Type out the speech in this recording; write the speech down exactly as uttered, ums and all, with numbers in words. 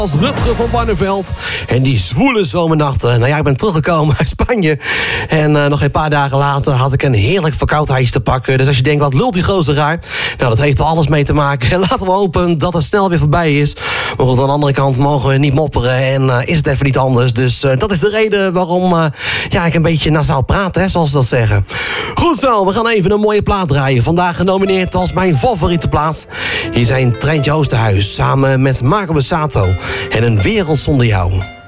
Als Rutger van Barneveld. En die zwoele zomernachten. Nou ja, ik ben teruggekomen uit Spanje. En uh, nog een paar dagen later had ik een heerlijk verkoudheidje te pakken. Dus als je denkt, wat lult die gozer raar? Nou, dat heeft er alles mee te maken. En laten we hopen dat het snel weer voorbij is. Maar goed, aan de andere kant mogen we niet mopperen. En uh, is het even niet anders. Dus uh, dat is de reden waarom uh, ja, ik een beetje nasaal praat, hè, zoals ze dat zeggen. Goed zo, we gaan even een mooie plaat draaien. Vandaag genomineerd als mijn favoriete plaat. Hier zijn Treintje Oosterhuis samen met Marco Borsato. En Een wereld zonder jou.